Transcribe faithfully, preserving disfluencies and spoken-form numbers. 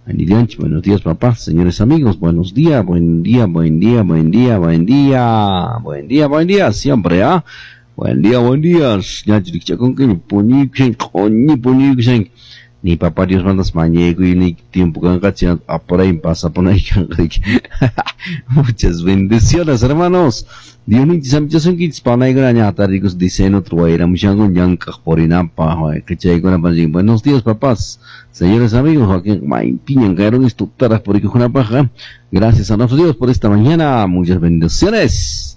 Anidianch, buenos días, papá, señores amigos, buenos días, buen día, buen día, buen día, buen día, buen día, buen día, siempre, ¿ah? Buen día, buen día, ya diría con que poni poni poni ni papá Dios mandas mañego y ni tiempo que haga a por ahí pasa por ahí. Muchas bendiciones, hermanos. Dios ni sam jason kits panay graña tarigos dicen otro era muchango yang porina pa que chego na panjing. Buenos días, papás, señores amigos, aquí mai piñan cayeron estructuras por aquí una paja. Gracias a nuestro Dios por esta mañana. Muchas bendiciones.